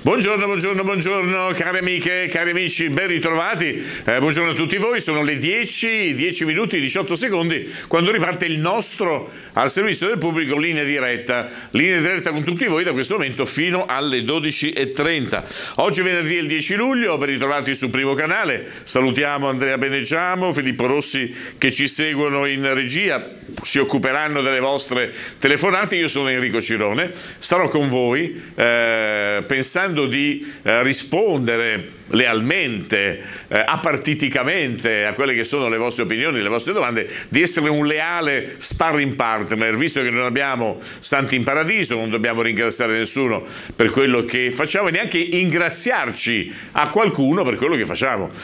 Buongiorno, cari amiche, cari amici, ben ritrovati. Buongiorno a tutti voi, sono le 10 minuti e 18 secondi quando riparte il nostro al servizio del pubblico linea diretta con tutti voi da questo momento fino alle 12:30. Oggi è venerdì il 10 luglio, ben ritrovati sul primo canale. Salutiamo Andrea Beneggiamo, Filippo Rossi che ci seguono in regia, si occuperanno delle vostre telefonate. Io sono Enrico Cirone, starò con voi pensando di rispondere lealmente, apartiticamente a quelle che sono le vostre opinioni, le vostre domande, di essere un leale sparring partner, visto che non abbiamo santi in paradiso, non dobbiamo ringraziare nessuno per quello che facciamo e neanche ingraziarci a qualcuno per quello che facciamo.